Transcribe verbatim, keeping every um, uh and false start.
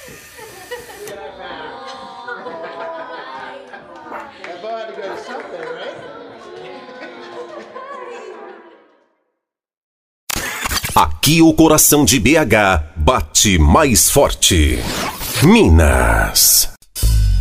Aqui o coração de B H bate mais forte. Minas.